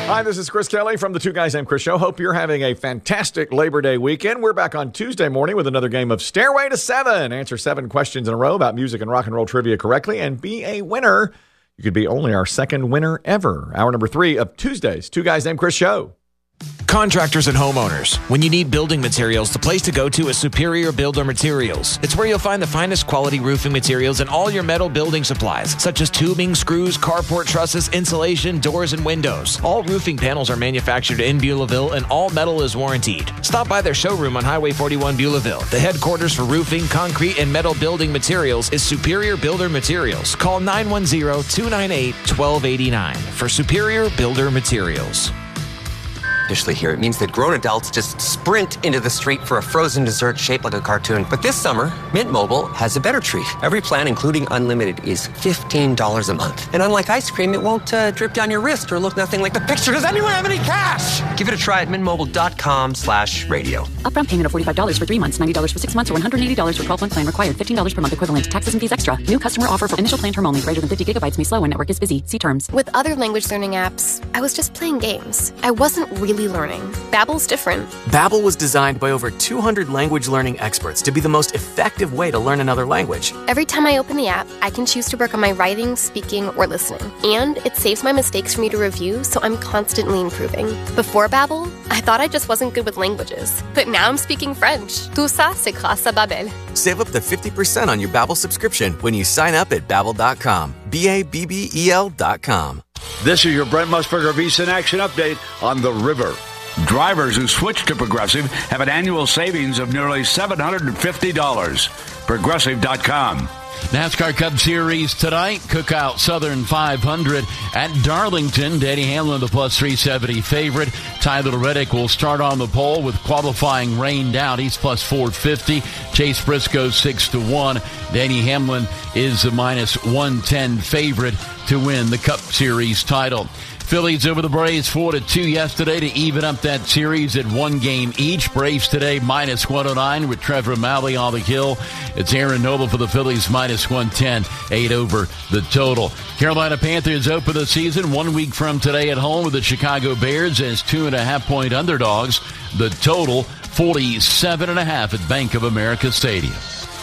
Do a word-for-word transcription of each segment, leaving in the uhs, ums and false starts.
Hi, this is Chris Kelly from the Two Guys Named Chris Show. Hope you're having a fantastic Labor Day weekend. We're back on Tuesday morning with another game of Stairway to Seven. Answer seven questions in a row about music and rock and roll trivia correctly and be a winner. You could be only our second winner ever. Hour number three of Tuesday's Two Guys Named Chris Show. Contractors and homeowners, when you need building materials, the place to go to is Superior Builder Materials. It's where you'll find the finest quality roofing materials and all your metal building supplies, such as tubing, screws, carport trusses, insulation, doors, and windows. All roofing panels are manufactured in Beulahville, and all metal is warrantied. Stop by their showroom on Highway forty-one Beulahville. The headquarters for roofing, concrete, and metal building materials is Superior Builder Materials. Call nine one zero, two nine eight, one two eight nine for Superior Builder Materials. Officially here, it means that grown adults just sprint into the street for a frozen dessert shaped like a cartoon. But this summer, Mint Mobile has a better treat. Every plan, including unlimited, is fifteen dollars a month. And unlike ice cream, it won't uh, drip down your wrist or look nothing like the picture. Does anyone have any cash? Give it a try at mintmobile.com slash radio. Upfront payment of forty-five dollars for three months, ninety dollars for six months, or one hundred eighty dollars for twelve-month plan required. fifteen dollars per month equivalent. Taxes and fees extra. New customer offer for initial plan term only. Greater than fifty gigabytes may slow when network is busy. See terms. With other language learning apps, I was just playing games. I wasn't really learning. Babbel's different. Babbel was designed by over two hundred language learning experts to be the most effective way to learn another language. Every time I open the app, I can choose to work on my writing, speaking, or listening. And it saves my mistakes for me to review, so I'm constantly improving. Before Babbel, I thought I just wasn't good with languages. But now I'm speaking French. Tout ça, c'est grâce à Babbel. Save up to fifty percent on your Babbel subscription when you sign up at Babbel dot com. B A B B E L dot com. This is your Brent Musburger VSiN Action Update on the river. Drivers who switch to Progressive have an annual savings of nearly seven hundred fifty dollars. Progressive dot com. NASCAR Cup Series tonight, Cookout Southern five hundred at Darlington. Denny Hamlin, the plus three seventy favorite. Tyler Reddick will start on the pole with qualifying rained out. He's plus four fifty. Chase Briscoe six to one. Denny Hamlin is the minus one ten favorite to win the Cup Series title. Phillies over the Braves four to two yesterday to even up that series at one game each. Braves today minus one oh nine with Trevor Malley on the hill. It's Aaron Nola for the Phillies minus one ten, eight over the total. Carolina Panthers open the season one week from today at home with the Chicago Bears as two and a half point underdogs. The total forty-seven and a half at Bank of America Stadium.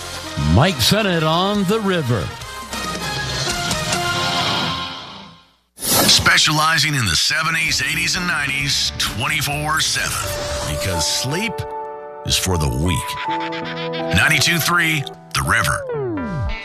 Mike Sennett on the river. Specializing in the seventies, eighties, and nineties twenty-four seven. Because sleep is for the weak. ninety-two point three, The River.